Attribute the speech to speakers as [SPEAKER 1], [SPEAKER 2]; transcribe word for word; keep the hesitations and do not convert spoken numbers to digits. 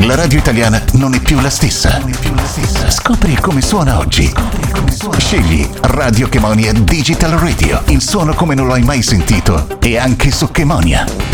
[SPEAKER 1] La radio italiana non è più la stessa. Non è più la stessa. Scopri come suona oggi. Scopri come suona. Scegli Radio Chemonia Digital Radio. Il suono come non lo hai mai sentito. E anche su Chemonia.